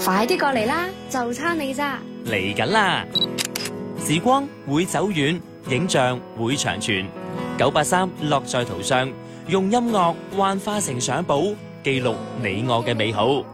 快啲過嚟啦，就差你咋。 嚟緊啦！時光會走遠，影像會長存。983樂在途上，用音樂幻化成相簿，記錄你我嘅美好。